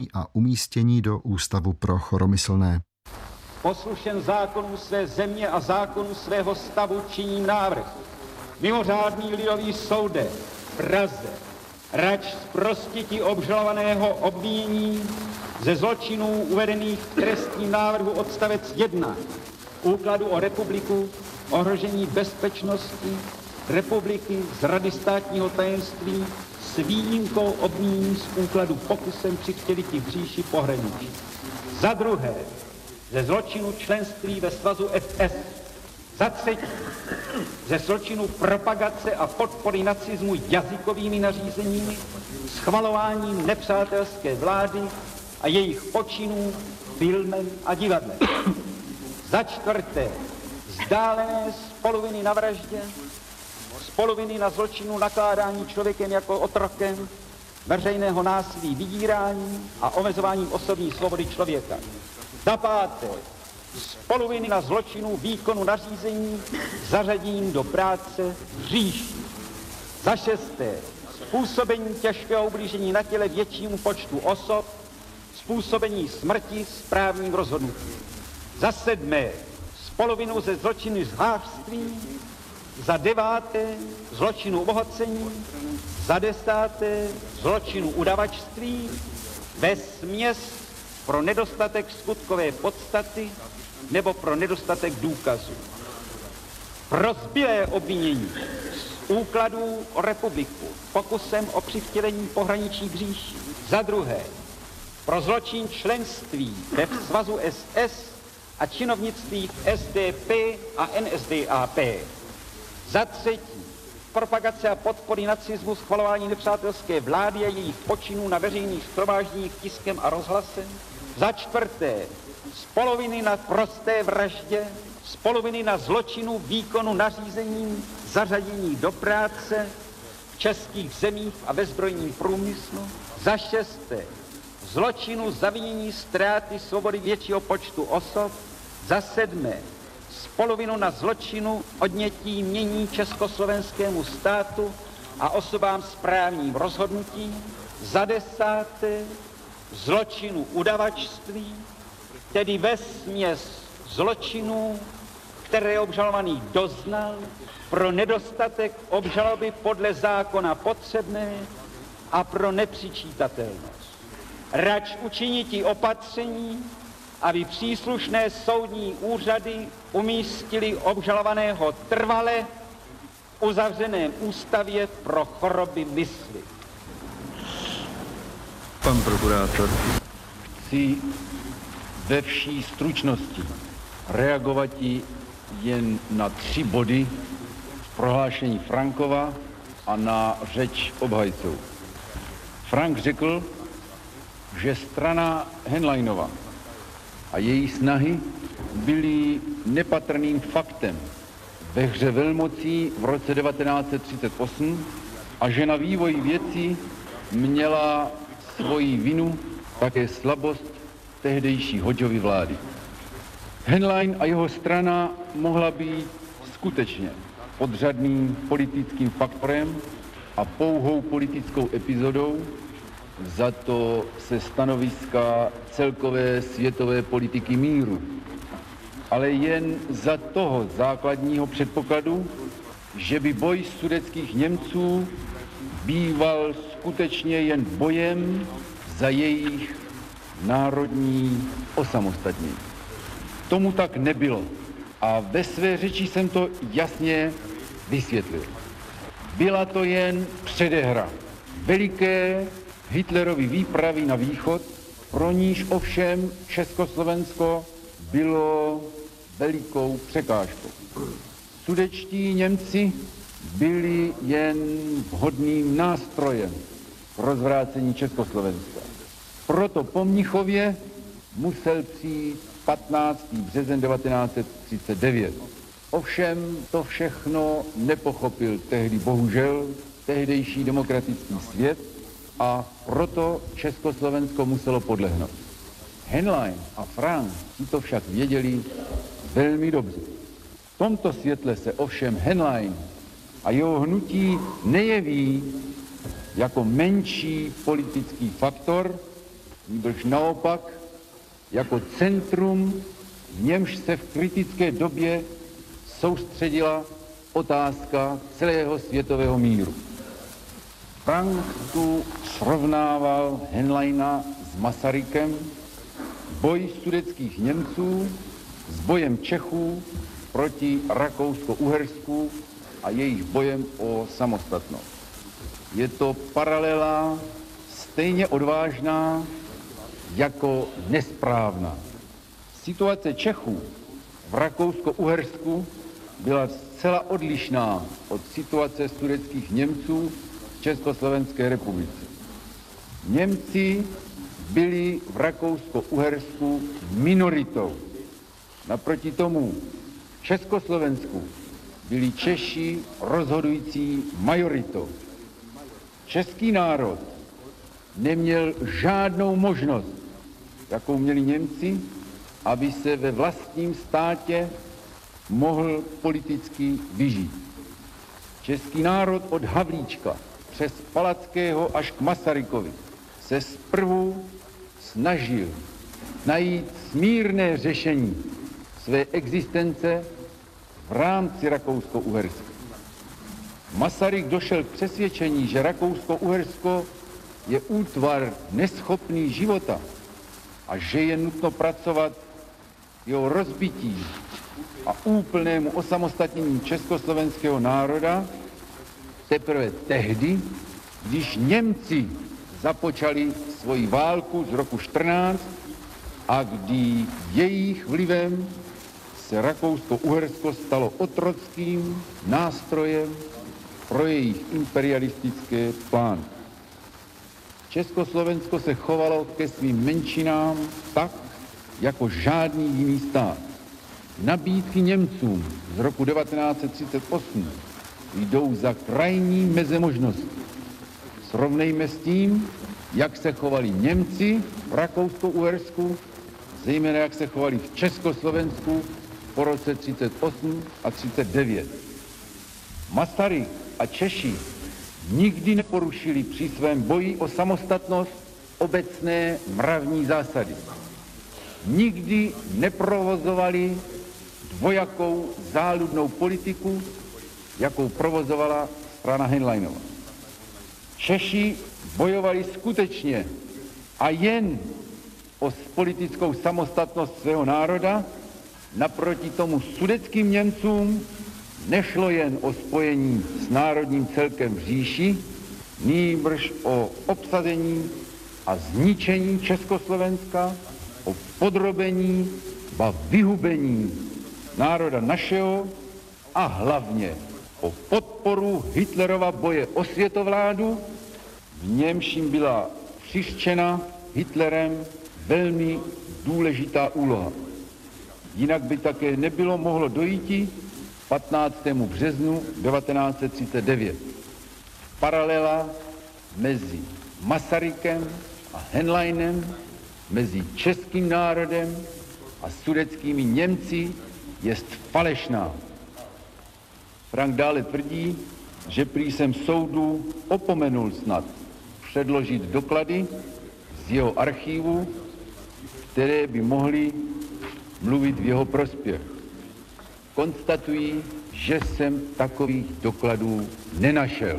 a umístění do Ústavu pro choromyslné. Poslušen zákonů své země a zákonů svého stavu činím návrh. Mimořádný lidový soude v Praze rač zprostiti obžalovaného obvinění ze zločinů uvedených v trestním návrhu odstavec 1 úkladu o republiku, ohrožení bezpečnosti republiky, zrady státního tajemství s výjimkou obvinění z úkladu pokusem přichtěliti v říši pohraničí. Za druhé, ze zločinu členství ve svazu SS. Za třetí, ze zločinu propagace a podpory nacismu jazykovými nařízeními, schvalováním nepřátelské vlády a jejich počinů filmem a divadlem. Za čtvrté, vzdálené spoluviny na vraždě, spoluviny na zločinu nakládání člověkem jako otrokem, veřejného násilí, vydírání a omezováním osobní svobody člověka. Za páté, spoluviny na zločinu výkonu nařízení zařaděním do práce v říši. Za šesté, způsobení těžkého ublížení na těle většímu počtu osob, způsobení smrti správním rozhodnutím. Za sedmé, spoluvinu ze zločinu žhářství. Za deváté, zločinu obohacení. Za desáté, zločinu udavačství. Vesměs pro nedostatek skutkové podstaty nebo pro nedostatek důkazů. Pro zbylé obvinění z úkladů o republiku pokusem o přivtělení pohraničních říší. Za druhé, pro zločin členství ve svazu SS a činovnictví v SDP a NSDAP. Za třetí, propagace a podpory nacismu, schvalování nepřátelské vlády a jejich počinů na veřejných shromážděních tiskem a rozhlasem. Za čtvrté, spoluviny na prosté vraždě, spoluviny na zločinu výkonu nařízením zařadění do práce v českých zemích a ve zbrojním průmyslu. Za šesté, zločinu zavinění ztráty svobody většího počtu osob. Za sedmé, spoluvinu na zločinu odnětí jmění československému státu a osobám s právním rozhodnutím. Za desáté, zločinu udavačství, tedy vesměs zločinů, které obžalovaný doznal pro nedostatek obžaloby podle zákona potřebné a pro nepřičítatelnost. Rač učiniti opatření, aby příslušné soudní úřady umístili obžalovaného trvale v uzavřeném ústavě pro choroby mysli. Pan prokurátor. Chci ve vší stručnosti reagovat jen na 3 body v prohlášení Frankova a na řeč obhajců. Frank řekl, že strana Henleinova a její snahy byly nepatrným faktem ve hře velmocí v roce 1938 a že na vývoj věcí měla svoji vinu také slabost tehdejší Hodžovy vlády. Henlein a jeho strana mohla být skutečně podřadným politickým faktorem a pouhou politickou epizodou, za to se stanoviska celkové světové politiky míru. Ale jen za toho základního předpokladu, že by boj sudetských Němců býval skutečně jen bojem za jejich národní osamostatnění. Tomu tak nebylo a ve své řeči jsem to jasně vysvětlil. Byla to jen předehra veliké Hitlerovy výpravy na východ, pro níž ovšem Československo bylo velikou překážkou. Sudetští Němci byli jen vhodným nástrojem k rozvrácení Československa. Proto po Mnichově musel přijít 15. březen 1939. Ovšem to všechno nepochopil tehdy bohužel tehdejší demokratický svět a proto Československo muselo podlehnout. Henlein a Frank si to však věděli velmi dobře. V tomto světle se ovšem Henlein a jeho hnutí nejeví jako menší politický faktor, nýbrž naopak jako centrum, v němž se v kritické době soustředila otázka celého světového míru. Frank tu srovnával Henleina s Masarykem, boj sudetských Němců s bojem Čechů proti Rakousko-Uhersku a jejich bojem o samostatnost. Je to paralela stejně odvážná jako nesprávná. Situace Čechů v Rakousko-Uhersku byla zcela odlišná od situace sudetských Němců v Československé republice. Němci byli v Rakousko-Uhersku minoritou. Naproti tomu v Československu byli Češi rozhodující majoritou. Český národ neměl žádnou možnost, jakou měli Němci, aby se ve vlastním státě mohl politicky vyžít. Český národ od Havlíčka přes Palackého až k Masarykovi se zprvu snažil najít smírné řešení své existence v rámci Rakousko-Uherska. Masaryk došel k přesvědčení, že Rakousko-Uhersko je útvar neschopný života a že je nutno pracovat jeho rozbití a úplnému osamostatnění československého národa teprve tehdy, když Němci započali svoji válku z roku 14 a kdy jejich vlivem se Rakousko-Uhersko stalo otrockým nástrojem pro jejich imperialistické plány. Československo se chovalo ke svým menšinám tak, jako žádný jiný stát. Nabídky Němcům z roku 1938 jdou za krajní meze možností. Srovnejme s tím, jak se chovali Němci v Rakousko-Uhersku, zejména jak se chovali v Československu po roce 1938 a 1939. Masaryk a Češi nikdy neporušili při svém boji o samostatnost obecné mravní zásady. Nikdy neprovozovali dvojakou záludnou politiku, jakou provozovala strana Henleinova. Češi bojovali skutečně a jen o politickou samostatnost svého národa, naproti tomu sudetským Němcům nešlo jen o spojení s národním celkem v říši, nýbrž o obsazení a zničení Československa, o podrobení, ba vyhubení národa našeho a hlavně o podporu Hitlerova boje o světovládu, v němž jim byla přiřčena Hitlerem velmi důležitá úloha. Jinak by také nebylo mohlo dojít 15. březnu 1939. Paralela mezi Masarykem a Henleinem, mezi českým národem a sudetskými Němci jest falešná. Frank dále tvrdí, že prý jsem soudu opomenul snad předložit doklady z jeho archivu, které by mohly mluvit v jeho prospěch. Konstatuji, že jsem takových dokladů nenašel.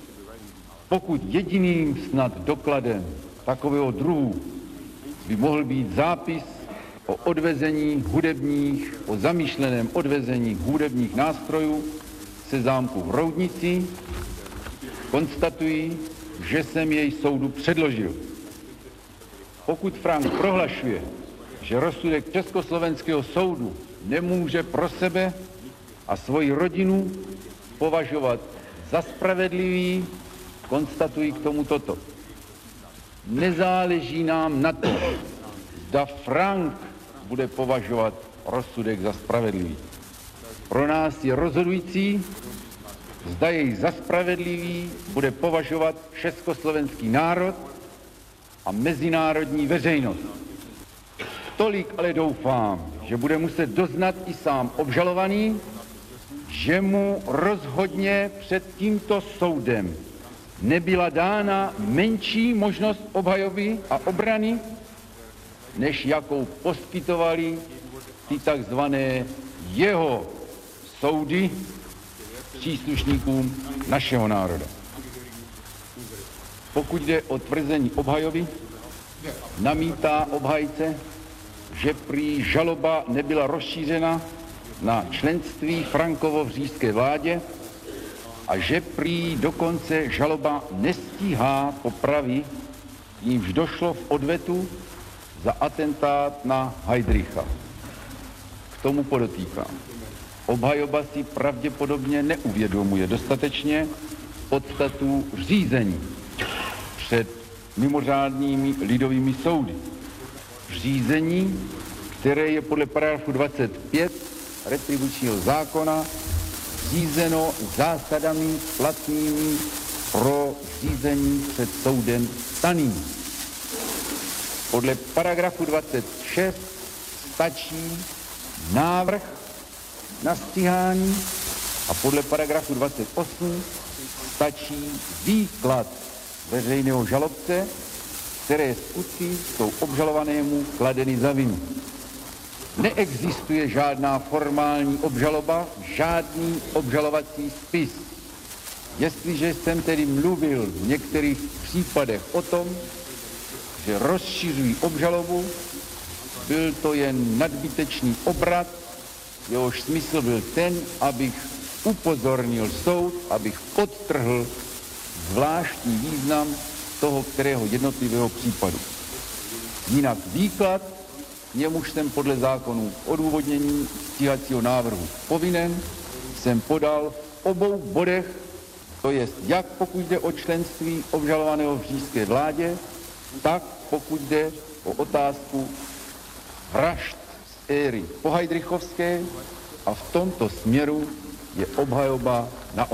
Pokud jediným snad dokladem takového druhu by mohl být zápis o odvezení hudebních, o zamýšleném odvezení hudebních nástrojů se zámku v Roudnici, konstatuji, že jsem jej soudu předložil. Pokud Frank prohlašuje, že rozsudek Československého soudu nemůže pro sebe a svoji rodinu považovat za spravedlivý, konstatuji k tomu toto. Nezáleží nám na tom, zda Frank bude považovat rozsudek za spravedlivý. Pro nás je rozhodující, zda jej za spravedlivý bude považovat československý národ a mezinárodní veřejnost. Tolik ale doufám, že bude muset doznat i sám obžalovaný, že mu rozhodně před tímto soudem nebyla dána menší možnost obhajoby a obrany, než jakou poskytovali ty takzvané jeho soudy příslušníkům našeho národa. Pokud jde o tvrzení obhajoby, namítá obhajce, že prý žaloba nebyla rozšířena na členství Frankovo v říšské vládě a že prý dokonce žaloba nestíhá popravy, jímž došlo v odvetu za atentát na Heydricha. K tomu podotýkám. Obhajoba si pravděpodobně neuvědomuje dostatečně podstatu řízení před mimořádnými lidovými soudy. Řízení, které je podle paragrafu 25 retribučního zákona řízeno zásadami platnými pro řízení před soudem staným. Podle paragrafu 26 stačí návrh na stíhání a podle paragrafu 28 stačí výklad veřejného žalobce, které skutky jsou obžalovanému kladeny za vinu. Neexistuje žádná formální obžaloba, žádný obžalovací spis. Jestliže jsem tedy mluvil v některých případech o tom, že rozšiřují obžalobu, byl to jen nadbytečný obrat, jehož smysl byl ten, abych upozornil soud, abych podtrhl zvláštní význam toho, kterého jednotlivého případu. Jinak výklad, němuž jsem podle zákonu odůvodnění stíhacího návrhu povinen, jsem podal v obou bodech, to jest jak pokud jde o členství obžalovaného v říšské vládě, tak pokud jde o otázku vražd z éry poheydrichovské a v tomto směru je obhajoba na